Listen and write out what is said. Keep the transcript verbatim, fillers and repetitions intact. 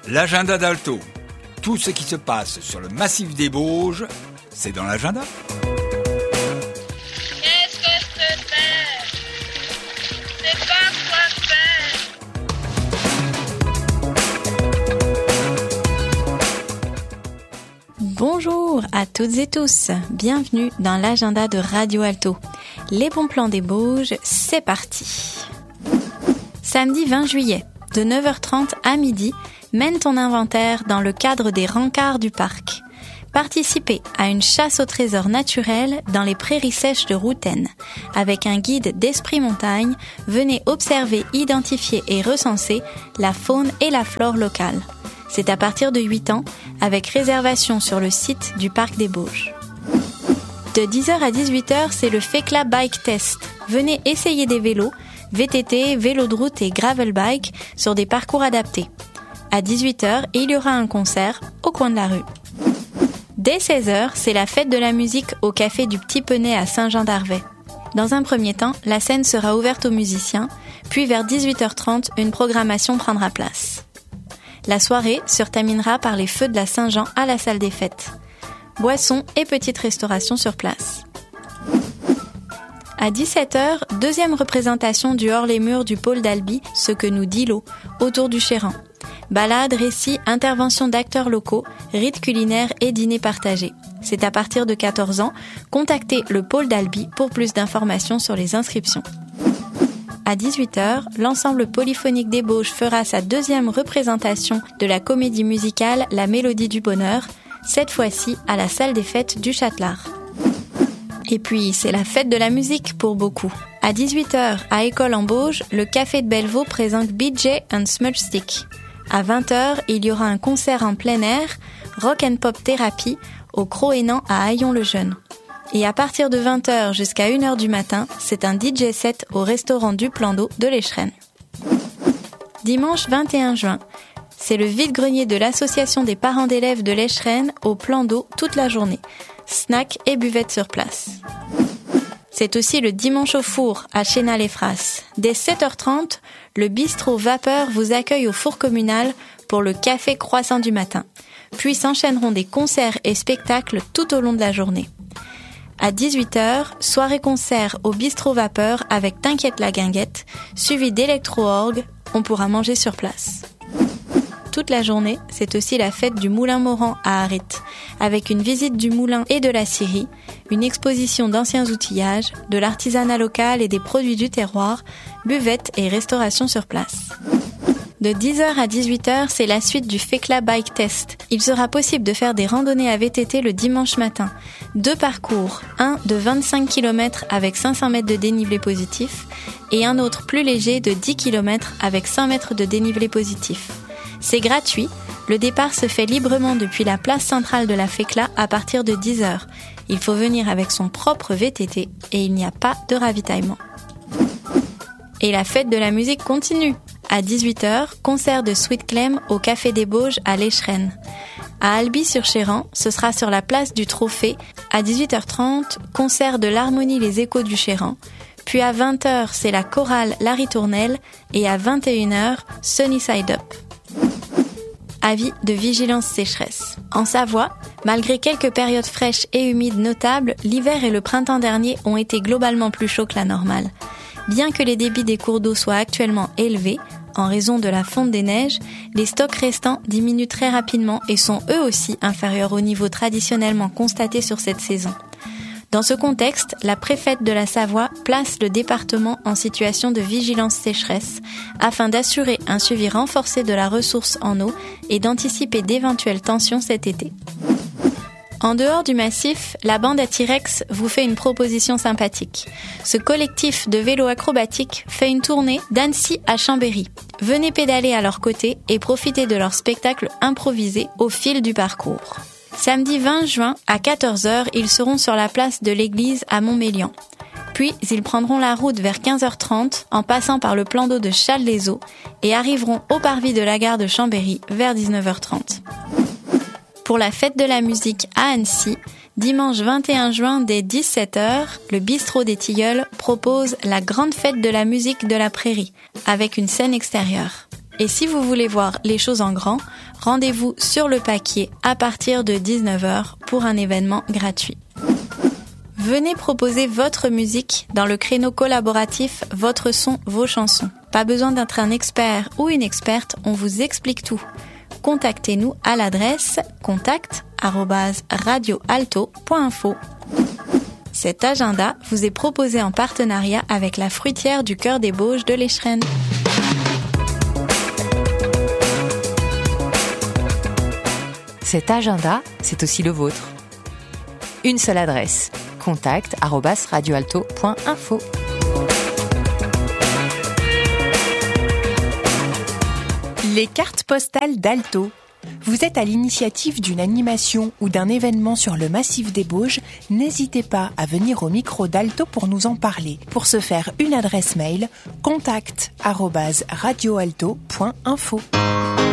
L'agenda d'Alto. Tout ce qui se passe sur le massif des Bauges, c'est dans l'agenda. Qu'est-ce que c'est? C'est pas quoi faire. Bonjour à toutes et tous, bienvenue dans l'agenda de Radio Alto. Les bons plans des Bauges, c'est parti. Samedi vingt juillet, de neuf heures trente à midi, mène ton inventaire dans le cadre des rencarts du parc. Participez à une chasse au trésor naturel dans les prairies sèches de Routaine. Avec un guide d'Esprit Montagne, venez observer, identifier et recenser la faune et la flore locale. C'est à partir de huit ans, avec réservation sur le site du Parc des Bauges. De dix heures à dix-huit heures, c'est le Fekla Bike Test. Venez essayer des vélos, V T T, vélo de route et gravel bike sur des parcours adaptés. À dix-huit heures, il y aura un concert au coin de la rue. Dès seize heures, c'est la fête de la musique au café du Petit Penay à Saint-Jean-d'Arvey. Dans un premier temps, la scène sera ouverte aux musiciens, puis vers dix-huit heures trente, une programmation prendra place. La soirée se terminera par les feux de la Saint-Jean à la salle des fêtes. Boissons et petite restauration sur place. À dix-sept heures, deuxième représentation du hors-les-murs du pôle d'Albi, ce que nous dit l'eau, autour du Chéran. Balades, récits, interventions d'acteurs locaux, rites culinaires et dîners partagés. C'est à partir de quatorze ans. Contactez le pôle d'Albi pour plus d'informations sur les inscriptions. À dix-huit heures, l'ensemble polyphonique des Bauges fera sa deuxième représentation de la comédie musicale La Mélodie du Bonheur, cette fois-ci à la salle des fêtes du Châtelard. Et puis, c'est la fête de la musique pour beaucoup. À dix-huit heures, à École en Bauges, le Café de Bellevaux présente B J and Smudge Stick. À vingt heures, il y aura un concert en plein air, Rock and Pop Thérapie, au Croénan à Haillon-le-Jeune. Et à partir de vingt heures jusqu'à une heure du matin, c'est un D J set au restaurant du Plan d'eau de l'Écheren. Dimanche vingt et un juin, c'est le vide-grenier de l'association des parents d'élèves de l'Écheren au Plan d'eau toute la journée. Snacks et buvettes sur place. C'est aussi le dimanche au four à Chénal-les-Frasses. Dès sept heures trente, le bistrot Vapeur vous accueille au four communal pour le café croissant du matin. Puis s'enchaîneront des concerts et spectacles tout au long de la journée. À dix-huit heures, soirée-concert au bistrot Vapeur avec T'inquiète la guinguette, suivi d'électro-orgue, on pourra manger sur place. Toute la journée, c'est aussi la fête du Moulin Morand à Arrit, avec une visite du moulin et de la scierie, une exposition d'anciens outillages, de l'artisanat local et des produits du terroir, buvettes et restauration sur place. De dix heures à dix-huit heures, c'est la suite du Fekla Bike Test. Il sera possible de faire des randonnées à V T T le dimanche matin. Deux parcours, un de vingt-cinq kilomètres avec cinq cents mètres de dénivelé positif et un autre plus léger de dix kilomètres avec cent mètres de dénivelé positif. C'est gratuit, le départ se fait librement depuis la place centrale de la Fekla à partir de dix heures. Il faut venir avec son propre V T T et il n'y a pas de ravitaillement. Et la fête de la musique continue. À dix-huit heures, concert de Sweet Clem au Café des Bauges à l'Écheren. À Albi-sur-Chéran, ce sera sur la place du Trophée. À dix-huit heures trente, concert de l'Harmonie Les Échos du Chéran. Puis à vingt heures, c'est la chorale La Ritournelle et à vingt et une heures, Sunny Side Up. Avis de vigilance sécheresse. En Savoie, malgré quelques périodes fraîches et humides notables, l'hiver et le printemps dernier ont été globalement plus chauds que la normale. Bien que les débits des cours d'eau soient actuellement élevés, en raison de la fonte des neiges, les stocks restants diminuent très rapidement et sont eux aussi inférieurs au niveau traditionnellement constaté sur cette saison. Dans ce contexte, la préfète de la Savoie place le département en situation de vigilance sécheresse afin d'assurer un suivi renforcé de la ressource en eau et d'anticiper d'éventuelles tensions cet été. En dehors du massif, la bande à T-Rex vous fait une proposition sympathique. Ce collectif de vélos acrobatiques fait une tournée d'Annecy à Chambéry. Venez pédaler à leur côté et profiter de leur spectacle improvisé au fil du parcours. Samedi vingt juin, à quatorze heures, ils seront sur la place de l'église à Montmélian. Puis, ils prendront la route vers quinze heures trente en passant par le plan d'eau de Challes-les-Eaux et arriveront au parvis de la gare de Chambéry vers dix-neuf heures trente. Pour la fête de la musique à Annecy, dimanche vingt et un juin dès dix-sept heures, le bistrot des Tilleuls propose la grande fête de la musique de la prairie avec une scène extérieure. Et si vous voulez voir les choses en grand, rendez-vous sur le Paquier à partir de dix-neuf heures pour un événement gratuit. Venez proposer votre musique dans le créneau collaboratif Votre son, vos chansons. Pas besoin d'être un expert ou une experte, on vous explique tout. Contactez-nous à l'adresse contact arobase radioalto point info. Cet agenda vous est proposé en partenariat avec la fruitière du Cœur des Bauges de l'Échrennes. Cet agenda, c'est aussi le vôtre. Une seule adresse, contact arobase radioalto point info. Les cartes postales d'Alto. Vous êtes à l'initiative d'une animation ou d'un événement sur le massif des Bauges, n'hésitez pas à venir au micro d'Alto pour nous en parler. Pour ce faire, une adresse mail, contact arobase radioalto point info.